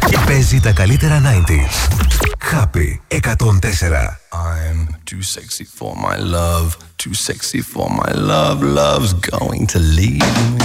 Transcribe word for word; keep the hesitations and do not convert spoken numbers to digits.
Παίζει τα καλύτερα ενενήντα. Happy εκατόν τέσσερα. I'm too sexy for my love, too sexy for my love, love's going to leave me.